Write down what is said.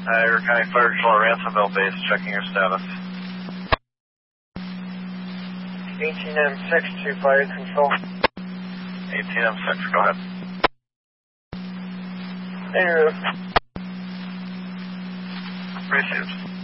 Erie County Fire Control, Ransomville base, checking your status. 18M6 to Fire Control. 18M6, go ahead. Hey, Roof. Received.